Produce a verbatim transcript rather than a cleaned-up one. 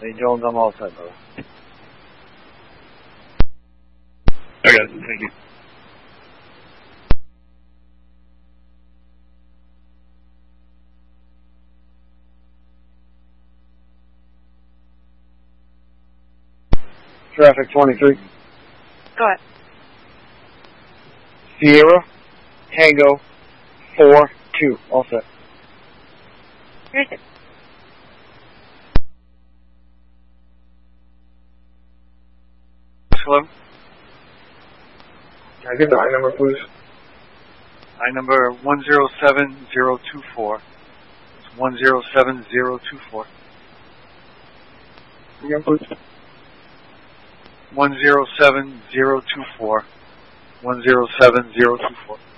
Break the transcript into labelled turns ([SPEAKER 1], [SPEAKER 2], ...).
[SPEAKER 1] Hey, Jones, I'm all set, brother.
[SPEAKER 2] I got it. Thank you.
[SPEAKER 1] Traffic twenty-three.
[SPEAKER 3] Go ahead.
[SPEAKER 1] Sierra, Tango, four, two. All set.
[SPEAKER 3] Here's it.
[SPEAKER 2] Hello?
[SPEAKER 4] Can I get the I number, please?
[SPEAKER 2] I number one zero seven zero two four. It's one zero seven zero two four.
[SPEAKER 4] Again, please.
[SPEAKER 2] one zero seven zero two four. one zero seven zero two four.